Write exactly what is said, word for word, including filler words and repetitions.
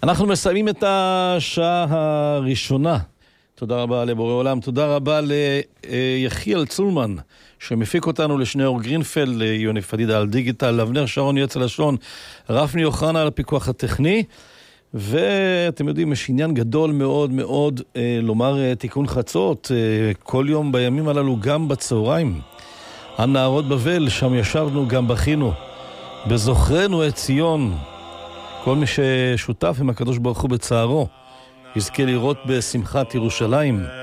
אנחנו מסיימים את השעה הראשונה. תודה רבה לבורא עולם, תודה רבה ליחיאל צולמן, שמפיק אותנו, לשניאור גרינפלד, יוני פדידה על דיגיטל, לבנר שרון יצא לשון, רפני אוחנה על הפיקוח הטכני, ואתם יודעים, יש עניין גדול מאוד מאוד אה, לומר אה, תיקון חצות, אה, כל יום בימים הללו, גם בצהריים. הנערות בבל, שם ישבנו, גם בכינו, בזוכרנו את ציון. כל מי ששותף עם הקדוש ברוך הוא בצערו, יזכה לראות בשמחת ירושלים.